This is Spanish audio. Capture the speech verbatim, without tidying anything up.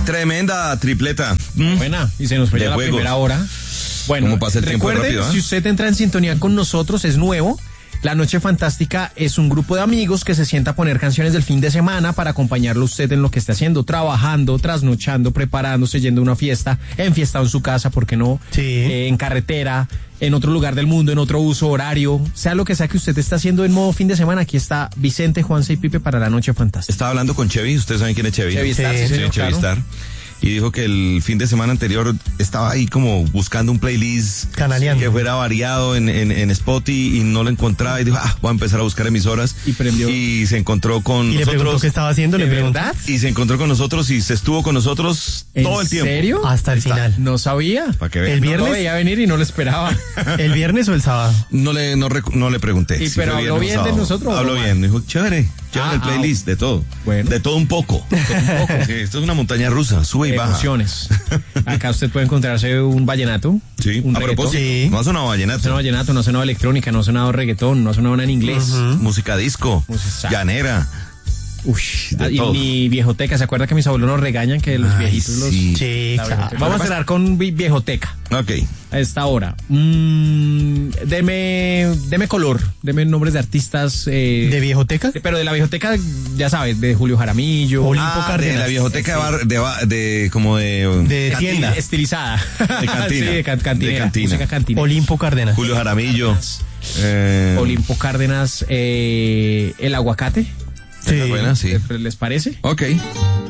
Tremenda tripleta. ¿Mm? Buena, y se nos fue De ya la juegos. primera hora. Bueno, ¿Cómo pasa el tiempo recuerde, rápido, eh? si usted entra en sintonía con nosotros, es nuevo. La Noche Fantástica es un grupo de amigos que se sienta a poner canciones del fin de semana para acompañarlo usted en lo que esté haciendo, trabajando, trasnochando, preparándose, yendo a una fiesta, enfiestado en su casa, ¿por qué no? Sí. Eh, en carretera, en otro lugar del mundo, en otro uso horario, sea lo que sea que usted esté haciendo en modo fin de semana. Aquí está Vicente, Juanse y Pipe para La Noche Fantástica. Estaba hablando con Chevy, ustedes saben quién es Chevy. Chevy Star, sí, Sí, señor, Chevy claro. Star. Y dijo que el fin de semana anterior estaba ahí como buscando un playlist Canaleando. que fuera variado en, en, en Spotify y no lo encontraba y dijo, ah, voy a empezar a buscar emisoras. Y prendió. Y se encontró con Y le preguntó nosotros. qué estaba haciendo, le ¿De preguntó. verdad? Y se encontró con nosotros y se estuvo con nosotros ¿En todo el tiempo. serio? Hasta el Está. final. No sabía. Para que vean. El No viernes. lo veía venir y no lo esperaba. ¿El viernes o el sábado? No le, no, rec- no le pregunté. Y si pero fue habló viernes o bien de sábado. nosotros, ¿o Habló no, bien, dijo, chévere, chévere Ah, el playlist, de todo. Bueno. De todo un poco. De todo un poco. Sí, esto es una montaña rusa, sube y baja. Emociones. Acá usted puede encontrarse un vallenato. Sí, un a propósito, Sí. no ha sonado No ha vallenato. sonado vallenato, no ha sonado electrónica, no ha sonado reggaetón, no ha sonado nada en inglés. Música disco, Música- llanera. Ush, De y todo. mi viejoteca, ¿se acuerda que mis abuelos nos regañan que los Ay, viejitos los... sí. Sí, La claro. viejoteca. Vamos a cerrar con vi- viejoteca Ok. a esta hora. Mm, deme, deme color, deme nombres de artistas. Eh, ¿De viejoteca? de- pero de la viejoteca, ya sabes, de Julio Jaramillo. Olimpo Ah, de Cárdenas. la viejoteca de, bar- de, ba- de como de, De Cantina, tienda. estilizada. De cantina. Sí, de, can- cantinera, De cantina. música cantina. Olimpo Cárdenas. Julio Jaramillo. Eh, Olimpo Cárdenas, eh, el aguacate. esa es buena, sí. ¿Les parece? Ok.